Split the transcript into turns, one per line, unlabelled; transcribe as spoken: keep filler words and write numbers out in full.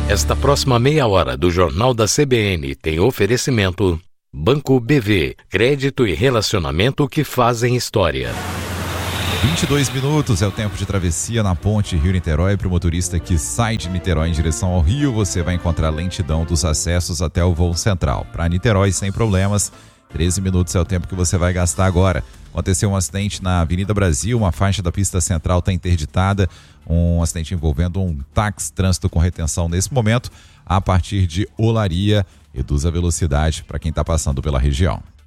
Esta próxima meia hora do Jornal da C B N tem oferecimento Banco B V, crédito e relacionamento que fazem história.
vinte e dois minutos é o tempo de travessia na ponte Rio-Niterói. Para o motorista que sai de Niterói em direção ao Rio, você vai encontrar lentidão dos acessos até o voo central. Para Niterói, sem problemas, treze minutos é o tempo que você vai gastar agora. Aconteceu um acidente na Avenida Brasil, uma faixa da pista central está interditada, um acidente envolvendo um táxi, trânsito com retenção nesse momento, a partir de Olaria. Reduz a velocidade para quem está passando pela região.